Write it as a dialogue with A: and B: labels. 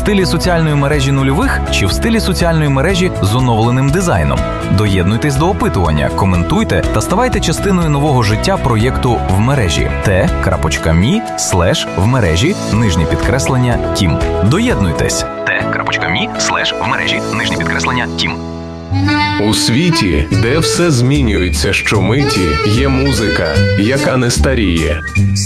A: стилі соціальної мережі нульових чи в стилі соціальної мережі з оновленим дизайном? Доєднуйтесь до опитування, коментуйте та ставайте частиною нового життя проєкту «В мережі» t.me/в-мережі_team. Доєднуйтесь t.me/в-мережі_team.
B: У світі, де все змінюється щомиті, є музика, яка не старіє.